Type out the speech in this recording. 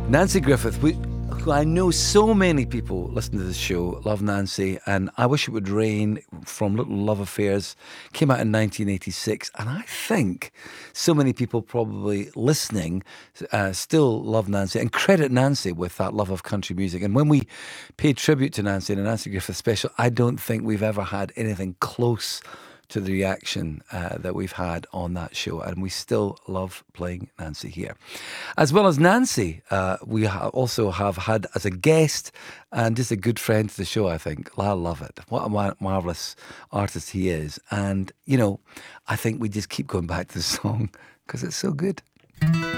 Nancy Griffith, who I know so many people listen to this show, love Nancy, and I Wish It Would Rain from Little Love Affairs came out in 1986, and I think so many people probably listening still love Nancy and credit Nancy with that love of country music. And when we pay tribute to Nancy in a Nancy Griffith special, I don't think we've ever had anything close to the reaction that we've had on that show, and we still love playing Nancy here. As well as Nancy, we also have had as a guest and just a good friend to the show, I think, Lyle Lovett. What a marvellous artist he is. And, you know, I think we just keep going back to the song because it's so good.